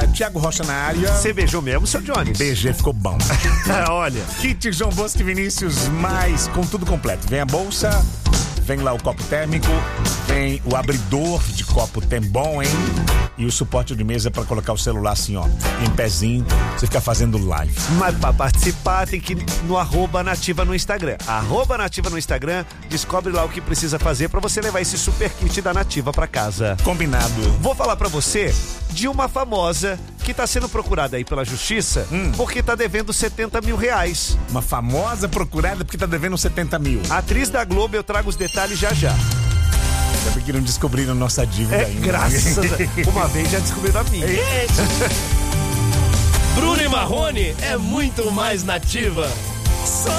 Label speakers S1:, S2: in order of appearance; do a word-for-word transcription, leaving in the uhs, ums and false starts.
S1: Thiago Rocha na área.
S2: Você beijou mesmo, seu Johnny?
S1: Beijei, ficou bom.
S2: Olha.
S1: Kit João Bosco e Vinícius, mais com tudo completo. Vem a bolsa, vem lá o copo térmico, vem o abridor de copo tem bom, hein? E o suporte de mesa para colocar o celular assim, ó, em pezinho, você fica fazendo live.
S2: Mas para participar tem que ir no arroba nativa no Instagram. Arroba nativa no Instagram, descobre lá o que precisa fazer para você levar esse super kit da Nativa para casa.
S1: Combinado.
S2: Vou falar para você de uma famosa que tá sendo procurada aí pela justiça hum. porque tá devendo setenta mil reais.
S1: Uma famosa procurada porque tá devendo setenta mil.
S2: Atriz da Globo, eu trago os detalhes já já.
S1: Sabe que não descobriram nossa dívida
S2: é,
S1: ainda.
S2: Graças a... Uma vez já descobriram a minha.
S3: Bruno e Marrone é muito mais Nativa.